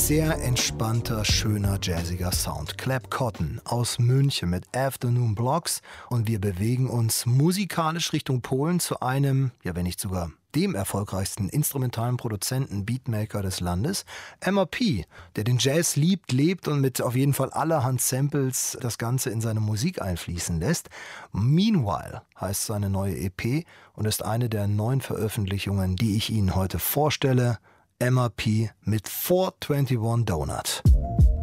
sehr entspannter, schöner, jazziger Sound. Clap Cotton aus München mit Afternoon Blocks und wir bewegen uns musikalisch Richtung Polen zu einem, ja wenn nicht sogar dem erfolgreichsten instrumentalen Produzenten, Beatmaker des Landes, MRP, der den Jazz liebt, lebt und mit auf jeden Fall allerhand Samples das Ganze in seine Musik einfließen lässt. Meanwhile heißt seine neue EP und ist eine der 9 Veröffentlichungen, die ich Ihnen heute vorstelle. MRP mit 421 Donut.